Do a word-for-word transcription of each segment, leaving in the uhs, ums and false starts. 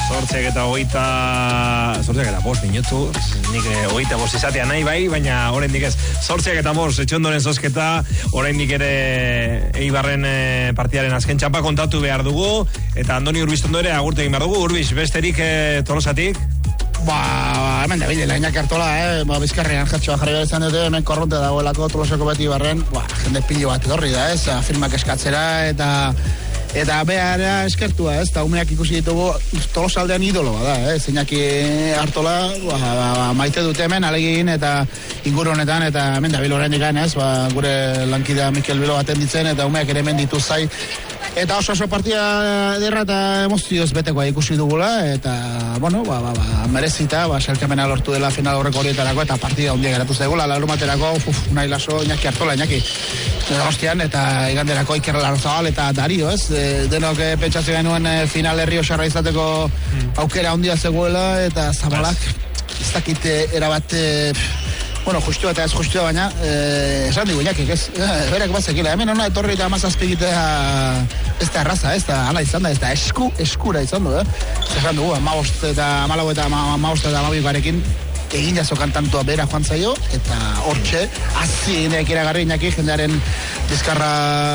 Zortziak eta hogeita... Zortziak eta bost minutu. Nik hogeita bost izatea nahi bai, baina oraindik ez. Zortziak eta bost, etxondoren zozketa, oraindik ere Eibarren partidaren azken txampa kontatu behar dugu. Eta Andoni Urbistondo ere agurte egin behar dugu. Urbiz, besterik eh, Tolosatik? Ba, hemen da bide, Iñaki Artola, eh? Ba, bizkarrean jatxoa jarri behar izan dute, hemen korronte dagoelako Tolosako beti barren, ba, jende pilo bat edorri da, ez? Firmak eskatzera, eta... Eta behar eskertua, ez? Eta umeak ikusi ditugu Tolosaldean idoloa da, ez? Iñaki Artola, ba, ba, maite dute hemen, alegin, eta inguru honetan, eta hemen da bilo horrendik ez? Ba, gure lankidea Mikel Bilo baten ditzen, eta umeak ere hemen ditu zai. Eta oso oso partida ederra eta emozioz betekoa ikusi dugula, eta, bueno, ba, ba, ba, merezita, ba, selkamena lortu dela final horreko horietarako, eta partida ondia geratu zegula, larumaterako, uf, nahi laso, Iñaki Artola, Iñaki, hostian, eta iganderako Iker Larrazabal eta Dario, ez? E, denok e, pentsatzen genuen e, final herri osarra izateko aukera ondia zegoela, eta Zabalak, ez dakit erabate... Bueno, justu eta ez justu baina, eh, esan digu, Iñakik, ez, eh, berak bazekila, hemen hona etorri eta amazazpigitea ez da erraza, ez da, ala izan da, ez da, esku, eskura izan du, eh? Esan dugu, amabost eta amalau eta amabost eta amabikoarekin egin jazokan tantua bera joan zaio, eta hortxe, hazi ineak iragarri Iñaki, jendearen bizkarra,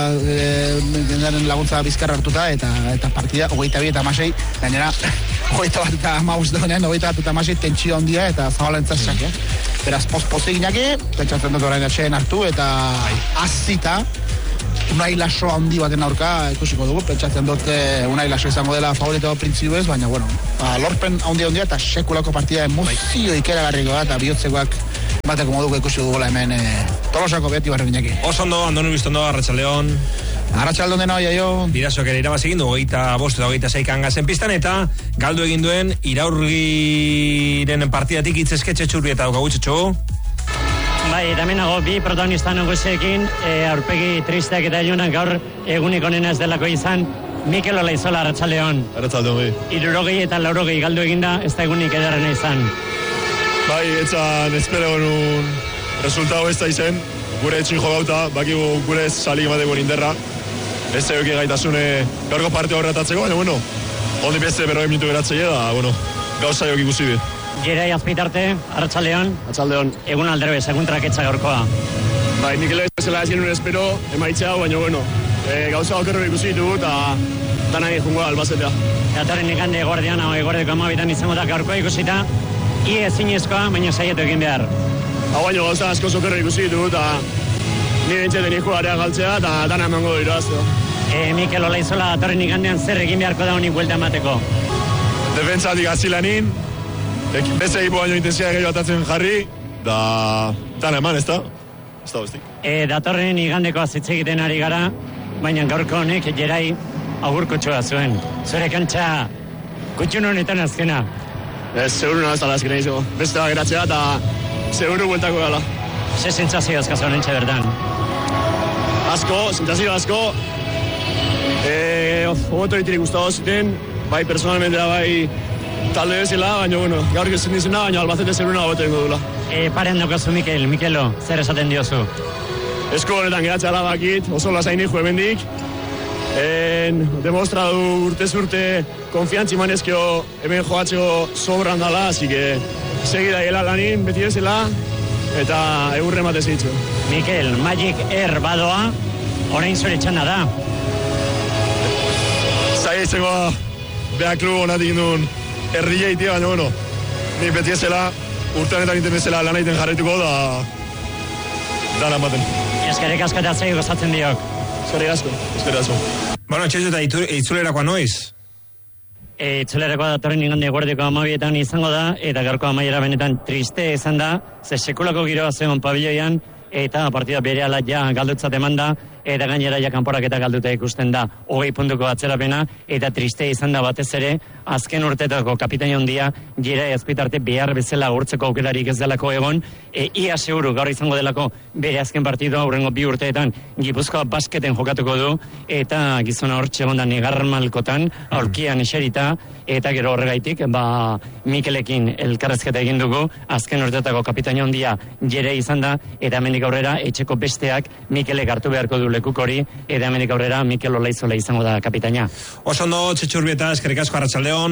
e, jendearen laguntza bizkarra hartuta, eta eta partida, hogeita bi eta amasei, gainera, hogeita bat eta amabost denean, hogeita bat eta amasei, tentsio handia, eta zabalentzazak, eh? Beraz, poz-pozik Iñaki, pentsatzen dut orain atxeen hartu, eta hazita, Unai Laso handi baten aurka ikusiko dugu, pentsatzen dut Unai Laso izango dela favorito printzibez, baina, bueno, ba, lorpen handi handia eta sekulako partida emozio ikeragarriko da, eta bihotzekoak bateko moduko ikusi dugula hemen e, Tolosako beti barren Iñaki. Osondo, Andoni Urbistondo, Arratsaldeon. Arratsaldeon dena hoia jo. Birazok ere irabaz egin du, hogeita bost eta hogeita seikan gazen pistan, eta galdu egin duen Iraurgiren partidatik itzesketxe txurri eta daukagutxetxo. Bai, eta menago bi protagonista naguseekin, e, aurpegi tristeak eta ilunak gaur egunik onena ez delako izan, Mikel Olaizola, Arratsaldeon. Arratsaldeon, bai. Irurogei eta laurogei galdu eginda, ez da egunik ederrena izan. Bai, etzan espero genuen resultado ez da izen, gure etxin jo gauta, bakigu gure salik emateko inderra, ez da euki gaitasune gaurko parte horretatzeko, baina, bueno, ondi beste berroi minutu geratzeia da, bueno, gauza joki ikusi bi. Jerai Azpitarte, Arratsaldeon. Arratsaldeon. Egun aldrebe, segun traketza gaurkoa. Bai, nik ele bezala ez genuen espero, emaitzea, baina, bueno, e, gauza okerro ikusi ditugu, eta dana jungo albazetea. Datorren ikande guardian, hau eguardeko amabitan izango da gaurkoa ikusita, ie ezinezkoa, baina saietu egin behar. Hau baino gauza asko okerro ikusi ditugu, eta nire entzeten ikuarea galtzea, eta dana emango dira azte. E, Mikel Olaizola, datorren ikandean zer egin beharko da honik buelta emateko? Defentsatik azilanin, beste egipo baino intensia gehiago atatzen jarri, da dana eman, ez da? Ez da bestik. E, datorren igandeko azitze egiten ari gara, baina gaurko honek Jerai agurkotxoa zuen. Zure kantxa kutxun honetan azkena. Ez, seguru nahi ez da azkena izango. Beste da geratzea eta seguru bueltako gala. Ze sentzazio azkazo nintxe bertan? Asko, sentzazio asko. E, Oboto ditiri guztago zuten, bai personalmente da bai talde bezala, baina, bueno, gaur gezen dizuna, baina albazete zeruna gote ingo dula. E, paren daukazu, Mikel, Mikelo, zer esaten diozu? Esko honetan geratzea labakit, oso lasaini jo hemendik. En, demostra du urtez urte konfiantzi manezkeo hemen joatzeko sobran dala, así que segida gela lanin, beti bezala, eta egurre matez ditzu. Mikel, Magic Air badoa, orain zure txanda da. Zai izango beha klubo honatik indun herri jaitia, baina, bueno, ni beti ezela, urte honetan iten bezala lan egiten jarretuko da, dana ematen. Eskerrik asko eta zei gozatzen diok. Eskerrik asko, eskerrik asko. Bueno, txezu eta itzulerakoa noiz? E, itzulerakoa datorren igande guardiko amabietan izango da, eta gaurko amaiera benetan triste izan da, ze sekulako giroa zegoen pabilloian, eta partida berehala ja galdutzat eman da, eta gainera ja kanporak eta galduta ikusten da hogei puntuko atzerapena, eta triste izan da batez ere, azken urtetako kapitain handia Jerai Azpitarte behar bezala urtzeko aukerarik ez delako egon, e, ia seguru gaur izango delako bere azken partidua aurrengo bi urteetan Gipuzkoa basketen jokatuko du, eta gizona hortxe gonda negarmalkotan, aurkian eserita, eta gero horregaitik, ba, Mikelekin elkarrezketa egin dugu, azken urtetako kapitain handia Jerai izan da, eta hemendik aurrera etxeko besteak Mikelek hartu beharko du lekuk hori, eta hemendik aurrera Mikel Olaizola izango da kapitaina. Oso ondo, Txetxurbieta, eskerrik asko, Arratsaldeon.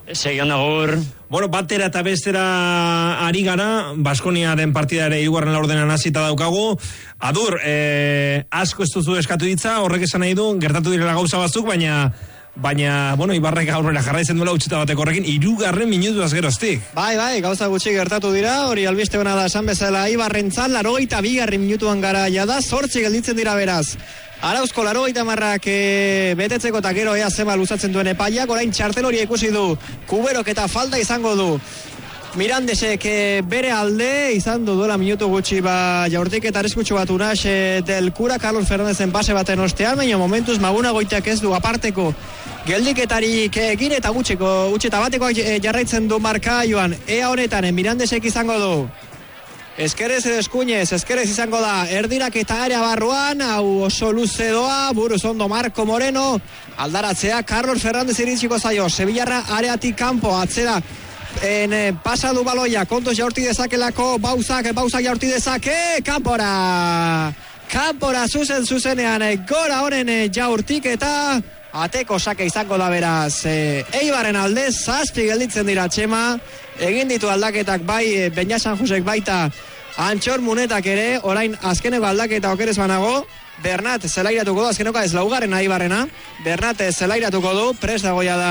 Segi onda gur. Bueno, batera eta bestera ari gara, Baskoniaren partidare hirugarren laurdenan hasita daukagu. Adur, eh, asko ez duzu eskatu ditza, horrek esan nahi du, gertatu direla gauza batzuk, baina baina, bueno, Ibarrek aurrera jarraitzen duela utxita bateko horrekin, hirugarren minutu azgeroztik. Bai, bai, gauza gutxi gertatu dira, hori albiste hona da esan bezala Ibarrentzat, larogeita bigarren minutuan gara jada, zortzi gelditzen dira beraz. Arauzko larogeita marrak e, betetzeko eta gero ea zema luzatzen duen epaiak, orain txartel hori ikusi du, kuberok eta falta izango du. Mirandesek e, bere alde izan du duela minutu gutxi ba jaurtik eta arriskutsu bat unas e, del Cura Carlos Fernandezen base baten ostean, baina momentuz Maguna goiteak ez du aparteko geldiketarik egin eta gutxiko utxeta batekoak e, jarraitzen du marka joan. Ea honetan e, Mirandesek izango du. Eskerez edo eskuinez, eskerez izango da erdirak eta area barruan, hau oso luze doa, buruz ondo Marco Moreno, aldaratzea Carlos Fernández iritsiko zaio, Sevillarra areatik kanpo, atzera en, eh, pasa du baloia, kontos jaurti dezakelako, bauzak, bauzak jaurti dezake, kanpora, kanpora zuzen zuzenean, eh, gora honen eh, jaurtik eta ateko sake izango da beraz, eh, Eibaren alde, zazpi gelditzen dira Txema, egin ditu aldaketak bai, eh, Beña San Josek baita, Antxor Munetak ere, orain azkeneko aldaketa okerez banago, Bernat zelairatuko du, azkeneko ez laugarren Aibarrena, Bernat zelairatuko du, prest dagoia da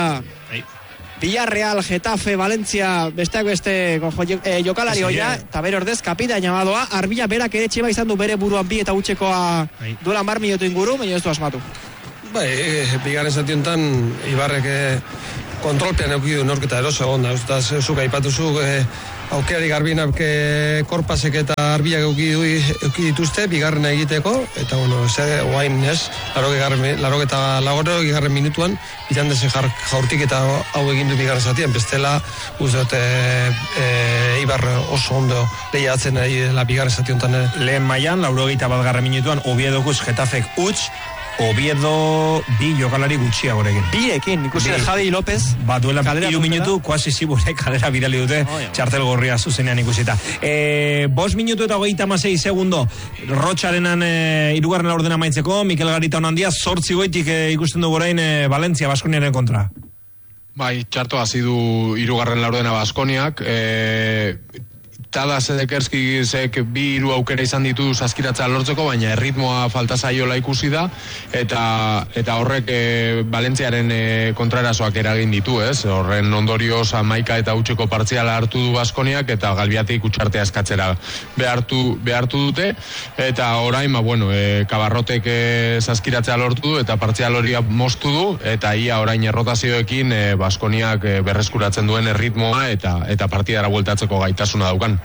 Villarreal, Getafe, Valencia, besteak beste eh, jokalari hoia, eta bere ordez kapita llamadoa, Arbila berak ere Txema izan du bere buruan bi eta utxekoa duela mar minutu inguru, baina ez du asmatu. Bai, e, bigarren zationtan Ibarrek e, kontrolpean eukidu norketa eroso egon da, eta zuk aipatuzu e, aukerari garbinak e, korpasek eta arbilak euki dituzte bigarrena egiteko, eta bueno, ze guain ez, larok eta lagoro bigarren minutuan, bitan dezen jaurtik eta hau egin du bigarren zatien, bestela uzdot e, e, Ibar oso ondo lehiatzen nahi dela bigarren zationtan. E. Lehen mailan, laurogeita bat garren minutuan, Oviedokuz Getafek utx, Oviedo bi jokalari gutxiagorekin. Biekin, ikusi da Javi López. Ba, duela hiru minutu, kuasi zibure kalera bidali dute, oh, ja. Txartel gorria zuzenean ikusita. E, bos minutu eta hogeita amasei segundo, Rotxarenan e, irugarren laurdena maitzeko, Mikel Garita onandia, zortzi goitik e, ikusten du gorain e, Valencia, Baskoniaren kontra. Bai, txarto hazi du irugarren laurdena Baskoniak, e, Tada Sedekerski zek bi hiru aukera izan ditu saskiratza lortzeko, baina erritmoa falta zaiola ikusi da, eta eta horrek e, Valentziaren e, kontrarasoak eragin ditu, ez? Horren ondorioz hamaika eta utxeko partziala hartu du Baskoniak, eta Galbiatik utxartea eskatzera behartu, behartu dute, eta orain, ma, bueno, e, Kabarrotek e, saskiratzea lortu du, eta partzial horia moztu du, eta ia orain errotazioekin e, Baskoniak e, berreskuratzen duen erritmoa, eta, eta partidara bueltatzeko gaitasuna daukan.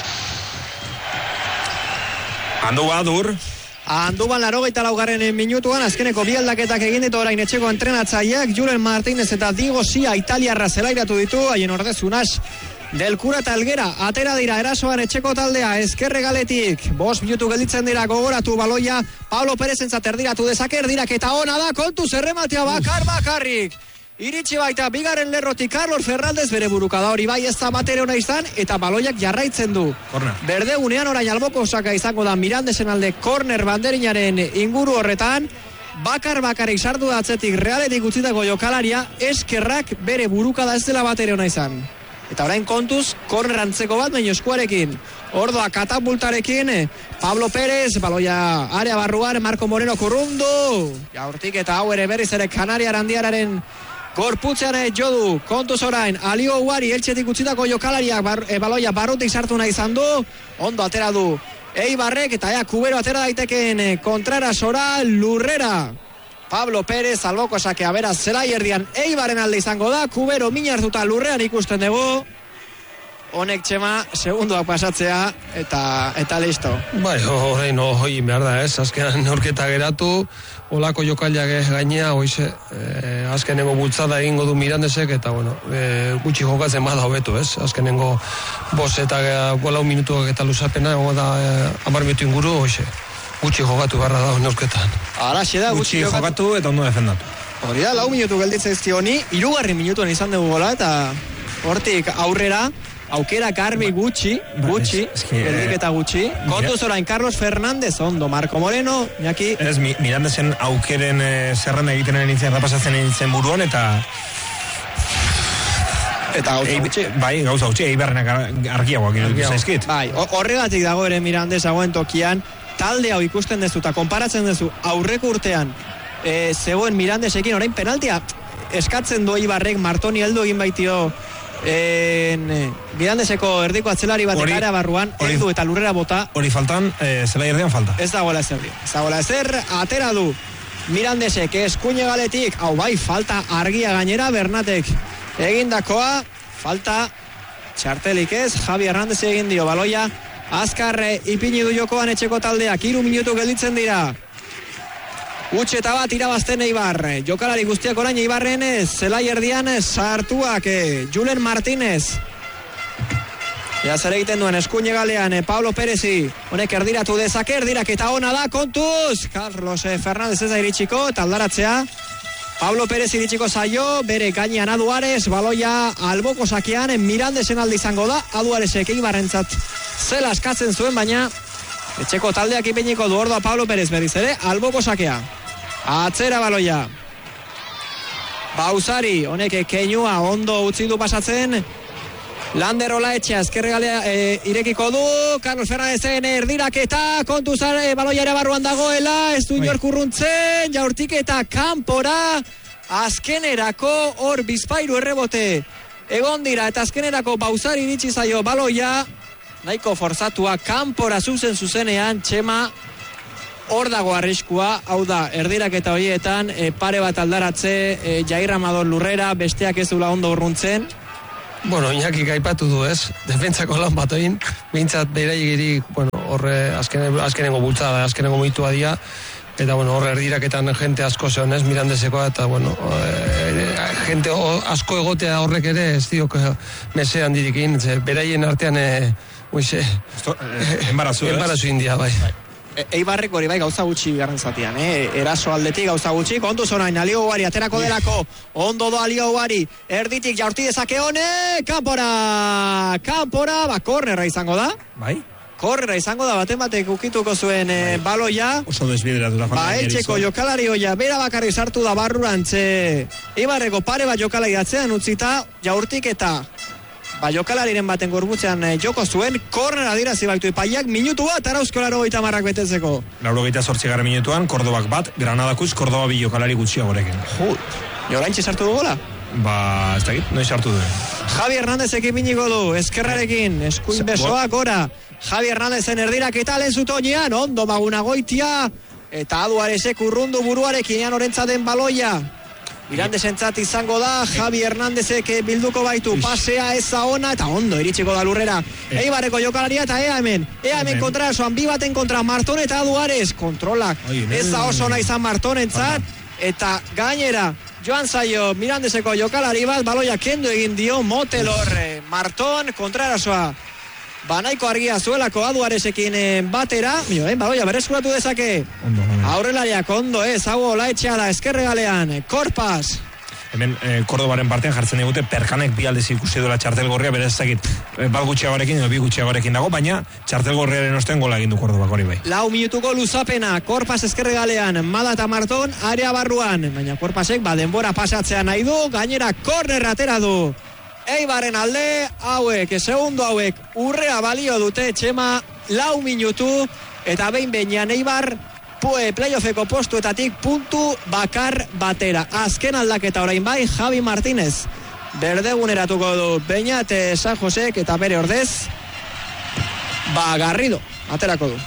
Andu badur. Anduban larogeita laugarren minutuan, azkeneko bi aldaketak egin ditu orain etxeko entrenatzaileak, Julen Martínez eta Diego Sia italiarra zelairatu ditu, haien ordez Unas del Cura eta Elgera, atera dira erasoan etxeko taldea, ezkerre galetik, bos minutu gelditzen dira gogoratu baloia, Pablo Pérez entzat erdiratu dezake, erdirak eta ona da, kontu zerrematea bakar bakarrik. Iritsi baita bigarren lerrotik Carlos Fernández bere burukada hori bai ez da batere ona izan eta baloiak jarraitzen du. Corner. Berdegunean orain alboko osaka izango da Mirandesen alde corner banderinaren inguru horretan. Bakar bakarrik sartu da atzetik Realetik utzitako jokalaria, eskerrak bere burukada ez dela batere ona izan. Eta orain kontuz, corner antzeko bat, baina eskuarekin. Ordoa katapultarekin, Pablo Pérez, baloia area barruan, Marco Moreno kurrundu. Jaurtik eta hau ere berriz ere Kanariar handiararen gorputzean jodu, kontuz orain, Alio Uari, Eltxetik utzitako jokalariak bar, e, baloia barrutik sartu nahi izan du, ondo atera du Eibarrek, eta ea, Kubero atera daiteken kontrarasora, Lurrera. Pablo Pérez, alboko sakea beraz, zelai erdian Eibaren alde izango da, Kubero mina hartuta Lurrean ikusten dugu. Honek Txema, segundoak pasatzea, eta eta listo. Bai, horrein hoi behar da, ez? Azkenan neurketa geratu, olako jokaliak gainea, hoize, eh, azkenengo bultzada egingo du Mirandesek, eta bueno, eh, gutxi jokatzen bada hobetu, ez? Azkenengo bos eta golau minutuak eta luzapena, egon da eh, amar minutu inguru, hoize, gutxi jokatu barra da neurketan. Araxe da, gutxi, gutxi jokatu eta ondo defendatu. Hori da, lau minutu gelditzen ezti honi, hirugarren minutuan izan dugu gola, eta hortik aurrera, aukera garbi gutxi, gutxi, geldik eta gutxi. Kontuz orain Carlos Fernández, ondo, Marco Moreno, Iñaki. Ez, mi, Mirandesen aukeren e, zerrenda egiten nintzen, rapasatzen nintzen buruan, eta Eta gauza gutxi. Bai, gauza gutxi, Eibarrenak argiagoak iruditu zaizkit. Bai, horregatik dago ere Mirandes hagoen tokian, talde hau ikusten dezu eta konparatzen dezu aurreko urtean e, zegoen Mirandesekin, orain penaltia eskatzen du Eibarrek, Martoni heldu egin baitio en, Mirandeseko erdiko atzelari bat ekara barruan, heldu eta lurrera bota. Hori faltan, e, zela erdean falta. Ez dagoela ezer, ez dagoela ezer, atera du Mirandesek eskuine galetik, hau bai, falta argia gainera, Bernatek egindakoa, falta txartelik ez, Javi Hernández egin dio baloia, azkar ipini du jokoan etxeko taldeak, hiru minutu gelditzen dira. Utxe eta bat irabazten Eibar, jokalari guztiak orain Eibarren zelai erdian sartuak, eh, Julen Martínez. Ja zer egiten duen eskuine galean, eh, Pablo Perezi, honek erdiratu dezake, erdirak eta ona da, kontuz, Carlos eh, Fernández ez da iritsiko, eta aldaratzea, Pablo Perez iritsiko zaio, bere gainean Aduares, baloia alboko sakean, Mirandesen alde izango da, Aduaresek Eibarrentzat zela askatzen zuen, baina etxeko taldeak ipiniko du ordoa Pablo Perez berriz ere, alboko sakea. Atzera baloia. Bausari, honek keinua ondo utzi du pasatzen, Lander Olaetxea ezkerregalea e, irekiko du, Carlos Fernández erdirak eta kontuzar e, baloia ere barruan dagoela, ez du inork urruntzen, jaurtik eta kanpora, azkenerako hor bizpairu errebote egon dira, eta azkenerako Bausari iritsi zaio baloia, nahiko forzatua, kanpora zuzen zuzenean, Txema hor dago arriskua, hau da, erdirak eta horietan, e, pare bat aldaratze, e, Jair Amador lurrera, besteak ez dula ondo urruntzen. Bueno, Iñaki gaipatu du, ez? Defentsako lan bat oin, bintzat beiraigiri, bueno, horre azken, azkenengo bultzada, azkenengo moitua dia, eta, bueno, horre erdiraketan jente asko zeon, ez? Mirandesekoa, eta, bueno, e, jente o, asko egotea horrek ere, ez diok, mesean dirikin, ze, beraien artean, e, uize, embarazu, ez? Embarazu india, bai. Eibarrek hori bai gauza gutxi bigarren zatian, eh? Eraso aldetik gauza gutxi, kontu zonain, Alio Ugari aterako delako, ondo do Alio Ugari, erditik jaurti dezake hone, kanpora, kanpora, ba, kornera izango da. Bai? Kornera izango da, baten batek ukituko zuen eh, baloia. Oso desbideratu da. Ba, etxeko jokalari hoia, bera bakarri sartu da barrurantze, Eibarreko pare bat jokalari atzean utzita, jaurtik eta ba, jokalariren baten gorbutzean eh, joko zuen, kornera dira zibaitu epaiak, minutu bat, arauzko laro gaita marrak betetzeko. Lauro gaita sortzi gara minutuan, Kordobak bat, Granadakuz, Kordoba bi jokalari gutxiagorekin. Jut, joraintxe sartu du gola? Ba, ez dakit, noiz sartu du. Javi Hernández ekipiniko du, eskerrarekin, eskuin besoak gora. Javi Hernández erdirak eta lehen zutoinean, ondo maguna goitia, eta Aduaresek urrundu buruarekin, ean orentza den baloia. Mirandesentzat izango da, Javi Hernándezek bilduko baitu, pasea eza ona, eta ondo iritsiko da lurrera. E. Eibarreko jokalaria eta ea hemen, ea hemen kontra esoan, bi baten kontra Marton eta Aduares, kontrolak. Ez da oso nahi izan Martonentzat, eta gainera, joan zaio Mirandeseko jokalari bat, baloia kendu egin dio, Motelor, Marton, kontra erasoa. Banaiko argia zuelako Aduaresekin batera, mio, eh, baloia berreskuratu dezake. Ondo, ondo. Aurrelariak ondo ez, hau Olaetxea da eskerregalean, Korpas. Hemen eh, Kordobaren partean jartzen digute, Perkanek bi aldez ikusi duela txartel gorria, berez ezakit, eh, bat gutxiagorekin, edo bi gutxiagorekin dago, baina txartel gorriaren osten gola egin du Kordobak hori bai. Lau minutuko luzapena, Korpas eskerregalean, Mada eta Marton, area barruan, baina Korpasek ba denbora pasatzea nahi du, gainera korner atera du. Eibarren alde, hauek, segundo hauek, urrea balio dute, Txema, lau minutu, eta behin behinean Eibar, pue, playoffeko postuetatik puntu bakar batera. Azken aldaketa orain bai, Javi Martínez, berdeguneratuko du Beñat San Josek, eta bere ordez, ba, Garrido, aterako du.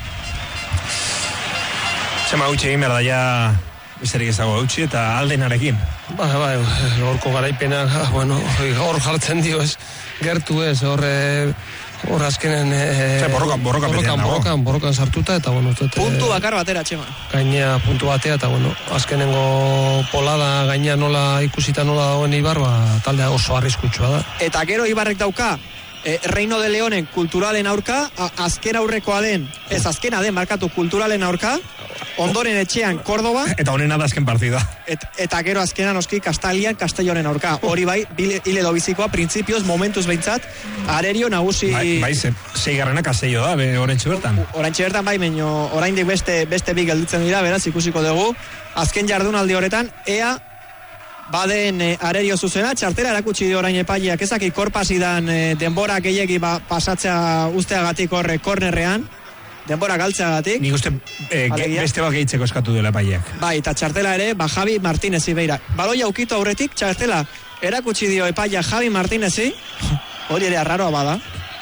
Txema utxe egin behar da ja, besterik ezago utxe, eta aldenarekin. Ba, ba, horko garaipena, bueno, hor jartzen dio, ez, gertu ez, hor, hor azkenen... E, borrokan, borrokan, borrokan, borrokan, borrokan sartuta, eta, bueno... Zet, puntu bakar batera, Txema. Gaina puntu batea, eta, bueno, azkenengo polada, gaina nola ikusita nola dagoen Ibar, ba, taldea oso arriskutsua da. Eta gero Ibarrek dauka, e, Reino de Leonen kulturalen aurka, a, azken aurrekoa den, ez azkena den, markatu kulturalen aurka, ondoren etxean Kordoba, eta honena da azken partida. Et, eta gero azkena noski Kastalian Castellonen aurka. Hori bai, hile dobizikoa, printzipioz, momentuz behintzat, arerio nagusi... Bai, bai ze, zeigarrenak azeio da, be, orentxe bertan. Orentxe bertan bai, meino, oraindik beste, beste bi gelditzen dira, beraz, ikusiko dugu. Azken jardunaldi horretan, ea baden e, arerio zuzena, txartela erakutsi dio orain epaileak, ezakit korpasidan e, denbora gehiegi ba, pasatzea usteagatik horre kornerrean, denbora galtzeagatik. Nik uste e, beste bat gehitzeko eskatu duela epaileak. Bai, eta txartela ere, ba, Javi Martinezi beira. Baloia ukitu aurretik, txartela erakutsi dio epaia Javi Martinezi, hori ere arraroa bada.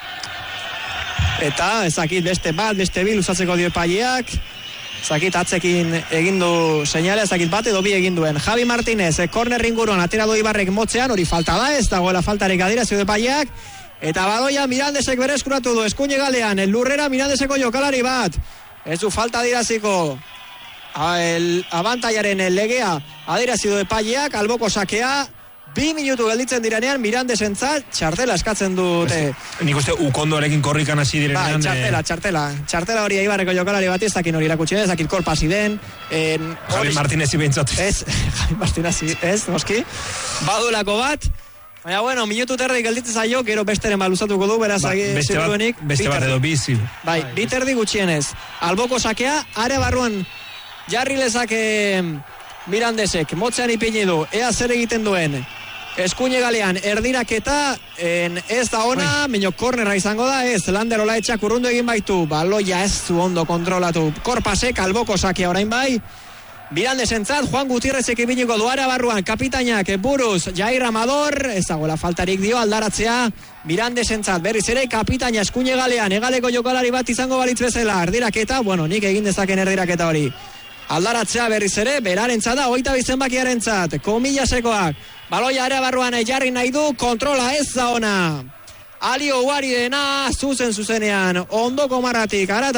Eta ezakit beste bat, beste bil usatzeko dio epaileak, ezakit atzekin egindu seinale, ezakit bat edo bi eginduen. Javi Martinez, korner inguruan atera do Ibarrek motzean, hori falta da, ez dagoela faltarik adierazi du epaileak, eta badoia Mirandesek bere eskuratu du, eskuine galean, el lurrera Mirandeseko jokalari bat, ez du falta adieraziko, el abantaiaren legea adierazi du epaileak, alboko sakea, bi minutu gelditzen direnean Mirandesentzat txartela eskatzen dute. Nik uste ukondoarekin korrikan hasi direnean. Bai, txartela, eh... txartela. Txartela hori Eibarreko jokalari bat ez dakin hori irakutsi, ez dakit korpasi den. En, Javi Martinezi behintzat. Ez, Javi Martinezi, ez, noski. Badulako bat. Baina, bueno, minutu terdi gelditzen zaio, gero besteren baluzatuko du, beraz, ba, beste bat, beste bat edo bizi. Bai, bi terdi gutxienez. Alboko sakea, are barruan jarri lezake Mirandesek, motzean ipini du, ea zer egiten duen. Eskuine galean, erdiraketa en, ez da ona, mino kornera izango da, ez, Lander Olaetxak urrundu egin baitu, baloia ez zu ondo kontrolatu, korpasek, alboko sakia orain bai, Mirandesentzat, Juan Gutierrezek ibiliko duara barruan, kapitainak, buruz, Jair Amador, ez dagoela faltarik dio, aldaratzea, Mirandesentzat, berriz ere, kapitaina eskuine galean, egaleko jokalari bat izango balitz bezala, erdiraketa, bueno, nik egin dezaken erdiraketa hori. Aldaratzea berriz ere, berarentzat da, oita bizenbakiarentzat, komilasekoak, baloia ere barruan jarri nahi du, kontrola ez da ona. Alio Uari dena, zuzen zuzenean, ondoko marratik, arata